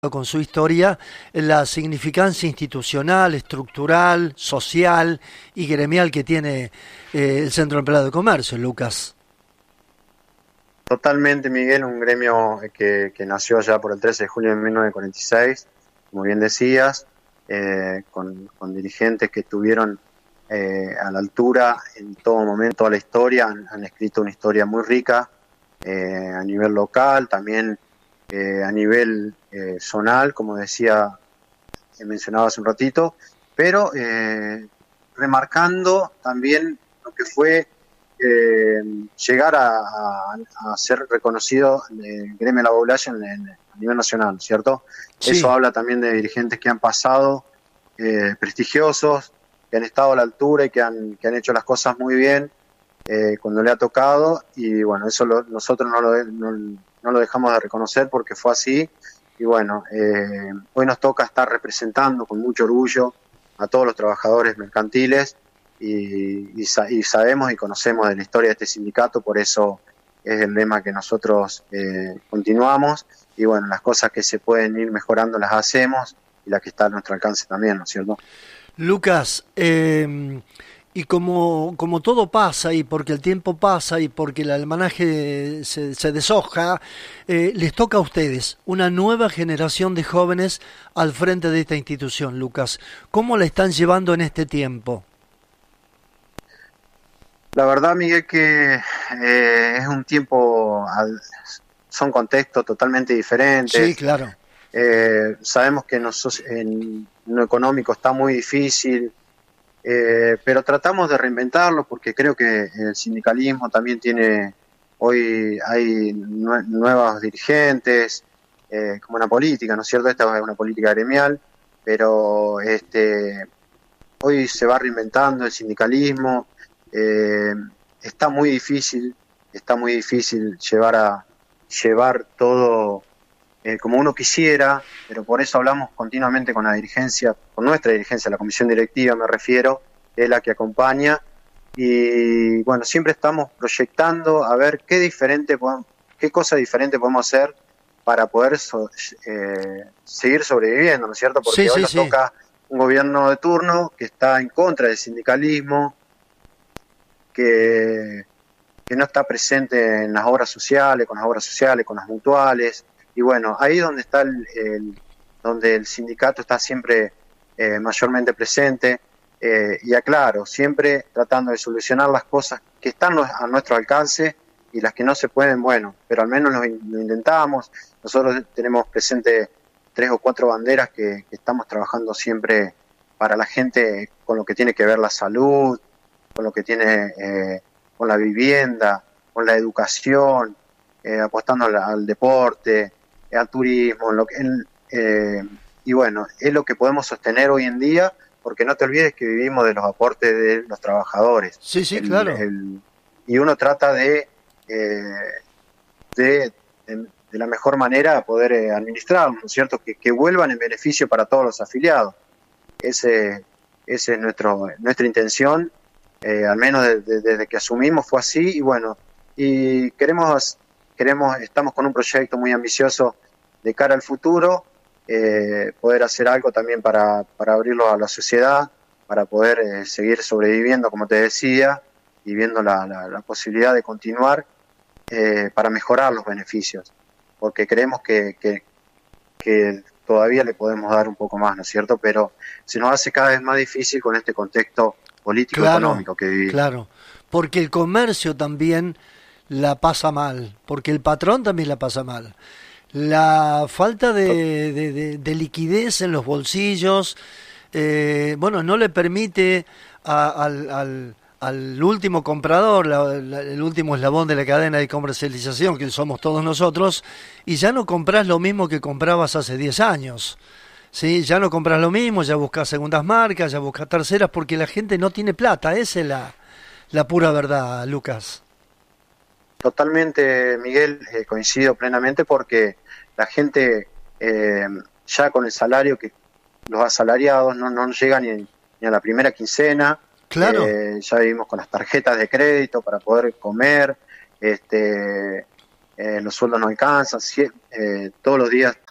con su historia la significancia institucional, estructural, social y gremial que tiene el Centro Empleado de Comercio, Lucas. Totalmente, Miguel, un gremio que nació ya por el 13 de julio de 1946, como bien decías, con dirigentes que estuvieron a la altura en todo momento, toda la historia, han escrito una historia muy rica a nivel local, también a nivel zonal, como decía, mencionaba hace un ratito, pero remarcando también lo que fue llegar a ser reconocido el gremio de la población a nivel nacional, ¿cierto? Sí. Eso habla también de dirigentes que han pasado, prestigiosos, que han estado a la altura y que han hecho las cosas muy bien cuando le ha tocado, y bueno, eso nosotros no lo dejamos de reconocer porque fue así, y bueno, hoy nos toca estar representando con mucho orgullo a todos los trabajadores mercantiles, y sabemos y conocemos de la historia de este sindicato, por eso es el lema que nosotros continuamos, y bueno, las cosas que se pueden ir mejorando las hacemos, y las que están a nuestro alcance también, ¿no es cierto? Lucas, y como todo pasa, y porque el tiempo pasa, y porque el almanaje se deshoja, les toca a ustedes, una nueva generación de jóvenes al frente de esta institución, Lucas. ¿Cómo la están llevando en este tiempo? La verdad, Miguel, que es un tiempo, son contextos totalmente Sí, diferentes. claro. Sabemos que en lo económico está muy difícil, pero tratamos de reinventarlo porque creo que el sindicalismo también hoy hay nuevos dirigentes, como una política, ¿no es cierto? Esta es una política gremial, pero hoy se va reinventando el sindicalismo. Eh, está muy difícil llevar todo como uno quisiera, pero por eso hablamos continuamente con la dirigencia, con nuestra dirigencia, la comisión directiva me refiero, que es la que acompaña, y bueno, siempre estamos proyectando a ver qué cosa diferente podemos hacer para poder seguir sobreviviendo, ¿no es cierto? Sí, Porque hoy sí, nos sí. toca un gobierno de turno que está en contra del sindicalismo, que no está presente en las obras sociales, con las mutuales, y bueno, ahí donde está donde el sindicato está siempre mayormente presente, y aclaro, siempre tratando de solucionar las cosas que están a nuestro alcance, y las que no se pueden, bueno, pero al menos lo intentamos. Nosotros tenemos presente 3 o 4 banderas que estamos trabajando siempre para la gente, con lo que tiene que ver la salud, con lo que tiene con la vivienda, con la educación, apostando al deporte, al turismo, y bueno, es lo que podemos sostener hoy en día, porque no te olvides que vivimos de los aportes de los trabajadores. Sí, sí, claro. Y uno trata de la mejor manera poder administrarlo, ¿no es cierto? Que vuelvan en beneficio para todos los afiliados. Esa es nuestra intención. Al menos desde que asumimos fue así, y bueno, y estamos con un proyecto muy ambicioso de cara al futuro, poder hacer algo también para abrirlo a la sociedad, para poder seguir sobreviviendo, como te decía, y viendo la posibilidad de continuar para mejorar los beneficios, porque creemos que todavía le podemos dar un poco más, ¿no es cierto? Pero se nos hace cada vez más difícil con este contexto político-económico que vivimos. Claro, porque el comercio también la pasa mal, porque el patrón también la pasa mal. La falta de liquidez en los bolsillos, bueno, no le permite al último comprador, el último eslabón de la cadena de comercialización, que somos todos nosotros, y ya no compras lo mismo que comprabas hace 10 años. Sí, ya no compras lo mismo, ya buscas segundas marcas, ya buscas terceras, porque la gente no tiene plata. Esa es la pura verdad, Lucas. Totalmente, Miguel, coincido plenamente, porque la gente ya con el salario, que los asalariados no llegan ni a la primera quincena. Claro. Ya vivimos con las tarjetas de crédito para poder comer, los sueldos no alcanzan, todos los días